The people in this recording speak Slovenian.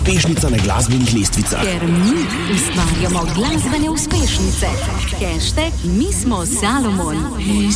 uspešnica na glasbenih lestvicah. Ker mi ustvarjamo glasbene uspešnice. #mismosalomon.